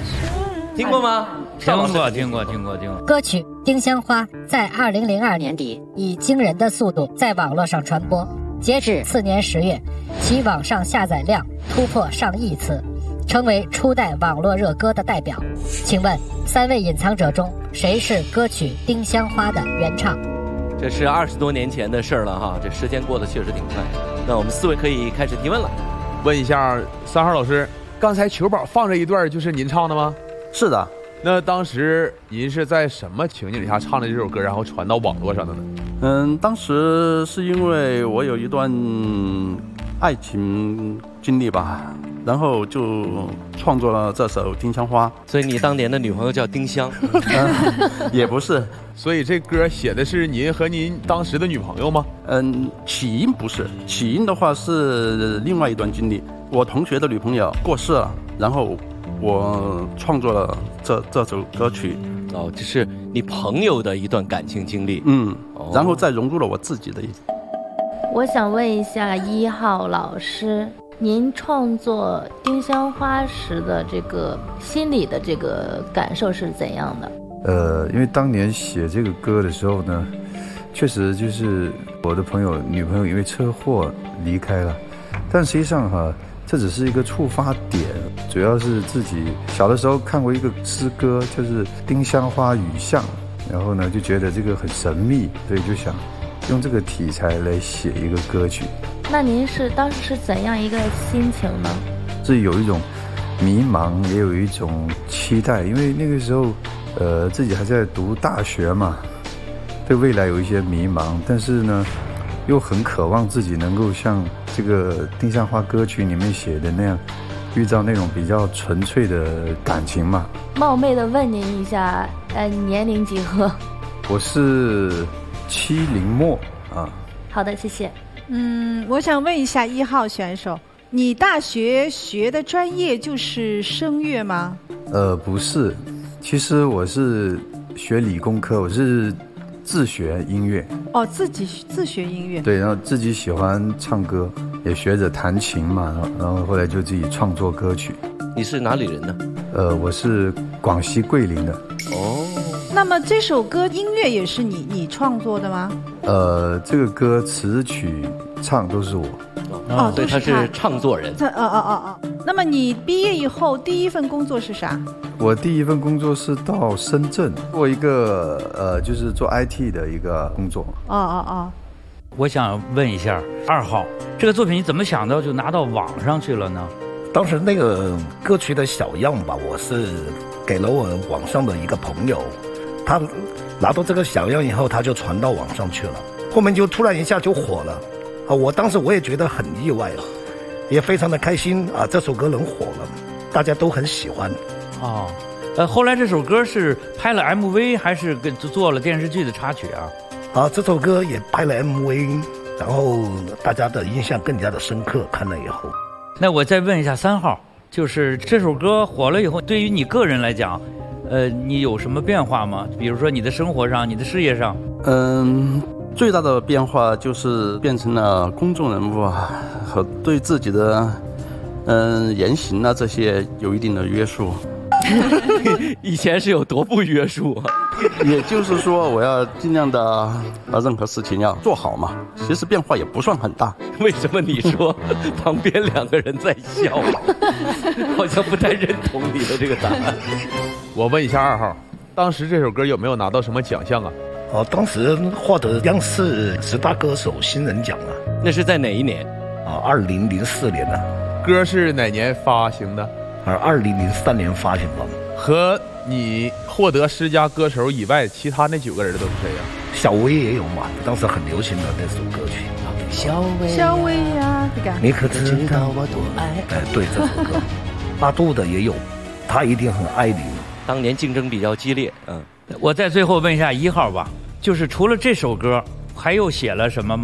听过吗？ 听过。 歌曲《丁香花》在2002年底以惊人的速度在网络上传播，截止次年10月，其网上下载量突破上亿次，成为初代网络热歌的代表。请问3位隐藏者中，谁是歌曲《丁香花》的原唱？ 这是20多年前的事儿了哈，这时间过得确实挺快。那我们4位可以开始提问了。 问一下3号老师，刚才球宝放这一段就是您唱的吗？ 是的。 那当时您是在什么情景下唱的这首歌，然后传到网络上的呢？ 当时是因为我有一段爱情经历吧，然后就创作了这首《丁香花》。 所以你当年的女朋友叫丁香？ 也不是。 所以这歌写的是您和您当时的女朋友吗？ 起因不是，起因的话是另外一段经历。我同学的女朋友过世了，然后我创作了这首歌曲。 哦，这是你朋友的一段感情经历。 然后再融入了我自己的。 我想问一下1号老师，您创作《丁香花》时的这个心理的这个感受是怎样的？ 因为当年写这个歌的时候呢，确实就是我的女朋友因为车祸离开了，但实际上这只是一个触发点，主要是自己小的时候看过一个诗歌，就是丁香花雨巷，然后呢就觉得这个很神秘，所以就想用这个题材来写一个歌曲。 那您当时是怎样一个心情呢？ 是有一种迷茫，也有一种期待，因为那个时候自己还在读大学嘛，对未来有一些迷茫，但是呢又很渴望自己能够像这个丁香花歌曲里面写的那样，遇到那种比较纯粹的感情嘛。 冒昧的问您一下，年龄几何？ 我是70末啊。 好的，谢谢。 我想问一下1号选手，你大学学的专业就是声乐吗？ 不是，其实我是学理工科，我是自学音乐。 哦，自学音乐。 对，然后自己喜欢唱歌，也学着弹琴嘛，然后后来就自己创作歌曲。 你是哪里人呢？ 我是广西桂林的。 哦。 那么这首歌音乐也是你创作的吗？ 这个歌词曲唱都是我。 哦，对，他是唱作人。 那么你毕业以后第一份工作是啥？ 我第一份工作是到深圳做一个就是做 IT 的一个工作。 我想问一下2号，这个作品你怎么想到就拿到网上去了呢？ 当时那个歌曲的小样吧，我是给了我网上的一个朋友，他拿到这个小样以后，他就传到网上去了，后面就突然一下就火了。我当时我也觉得很意外了，也非常的开心啊！这首歌能火了，大家都很喜欢。 后来这首歌是拍了 MV 还是做了电视剧的插曲啊？ 这首歌也拍了 MV， 然后大家的印象更加的深刻。看了以后， 那我再问一下3号，就是这首歌火了以后，对于你个人来讲，你有什么变化吗？比如说你的生活上、你的事业上？ 最大的变化就是变成了公众人物啊，和对自己的言行啊这些有一定的约束。 以前是有多不约束啊？ 也就是说，我要尽量的把任何事情要做好嘛。其实变化也不算很大。 为什么你说旁边2个人在笑？好像不太认同你的这个答案。 我问一下2号，当时这首歌有没有拿到什么奖项啊？ 当时获得央视10大歌手新人奖啊。 那是在哪一年 ？2004年啊。 歌是哪年发行的 ？2003年发行的。 和你获得10佳歌手以外，其他那9个人都是谁呀？ 小薇也有嘛，当时很流行的那首歌曲。 小薇呀，这个。 你可知道我多爱？对，这首歌。阿杜的也有，他一定很爱你。 当年竞争比较激烈。 我再最后问一下1号吧，就是除了这首歌，还有写了什么吗？